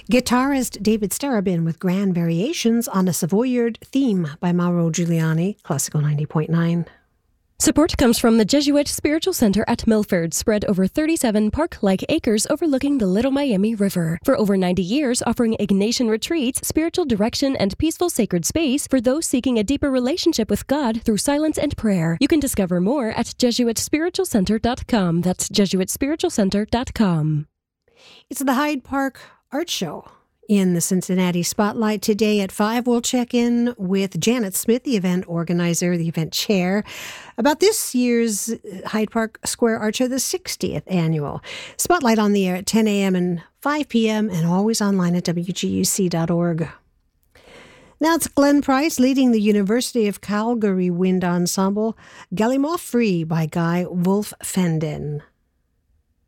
Guitarist David Starobin with Grand Variations on a Savoyard theme by Mauro Giuliani, Classical 90.9. Support comes from the Jesuit Spiritual Center at Milford, spread over 37 park-like acres overlooking the Little Miami River. For over 90 years, offering Ignatian retreats, spiritual direction, and peaceful sacred space for those seeking a deeper relationship with God through silence and prayer. You can discover more at JesuitSpiritualCenter.com. That's JesuitSpiritualCenter.com. It's the Hyde Park Art Show. In the Cincinnati Spotlight today at 5, we'll check in with Janet Smith, the event organizer, the event chair, about this year's Hyde Park Square Art Show, the 60th annual. Spotlight on the air at 10 a.m. and 5 p.m. and always online at wguc.org. Now it's Glenn Price leading the University of Calgary Wind Ensemble, Gallimore Free by Guy Wolf-Fenden.